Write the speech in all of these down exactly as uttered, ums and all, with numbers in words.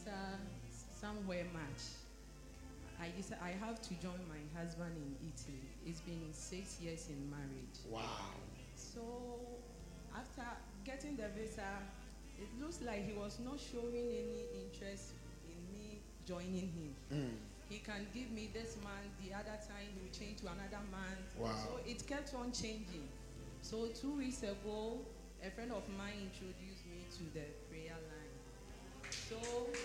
Visa somewhere match. I decided I have to join my husband in Italy. It's been six years in marriage. Wow. So after getting the visa, it looks like he was not showing any interest in me joining him. Mm. He can give me this month, the other time he will change to another month. Wow. So it kept on changing. So two weeks ago, a friend of mine introduced me to the prayer line. So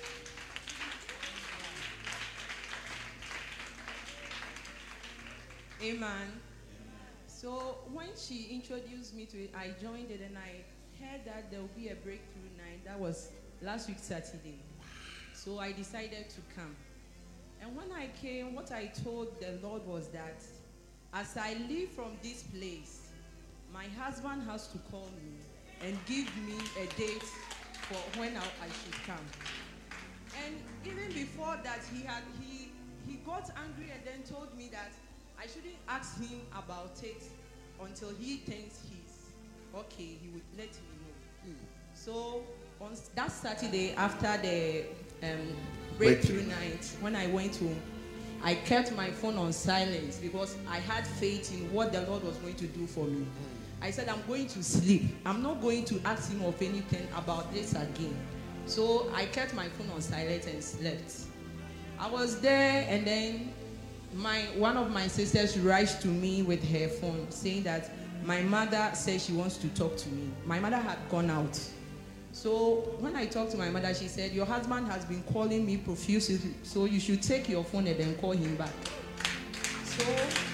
yeah. Amen. So when she introduced me to it, I joined it and I heard that there will be a breakthrough night. That was last week Saturday. So I decided to come. And when I came, what I told the Lord was that as I leave from this place, my husband has to call me and give me a date for when I, I should come. And even before that, he had he he got angry and then told me that I shouldn't ask him about it until he thinks he's okay. He would let me know. Mm. So on that Saturday after the um, breakthrough night, when I went home, I kept my phone on silence because I had faith in what the Lord was going to do for me. I said, I'm going to sleep. I'm not going to ask him of anything about this again. So I kept my phone on silent and slept. I was there, and then my one of my sisters rushed to me with her phone saying that my mother said she wants to talk to me. My mother had gone out. So when I talked to my mother, she said, your husband has been calling me profusely, so you should take your phone and then call him back. So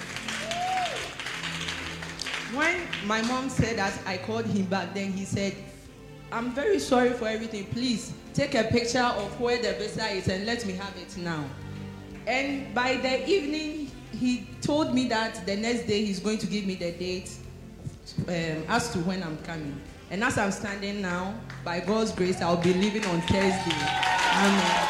when my mom said that, I called him back. Then he said, I'm very sorry for everything. Please take a picture of where the visa is and let me have it now. And by the evening, he told me that the next day he's going to give me the date um, as to when I'm coming. And as I'm standing now, by God's grace, I'll be leaving on Thursday. Amen.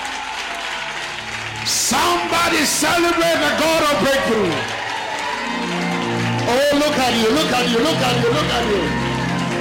Somebody celebrate the God of breakthrough. Oh, look at you, look at you, look at you, look at you.